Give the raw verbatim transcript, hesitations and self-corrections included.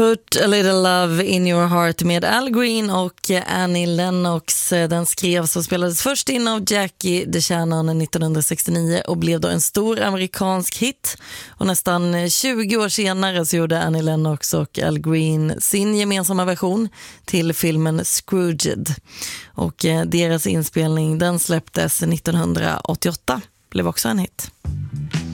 Put a little love in your heart med Al Green och Annie Lennox. Den skrevs och spelades först in av Jackie DeShannon nittonhundrasextionio och blev då en stor amerikansk hit. Och nästan tjugo år senare så gjorde Annie Lennox och Al Green sin gemensamma version till filmen Scrooged. Och deras inspelning, den släpptes nittonhundraåttioåtta, blev också en hit.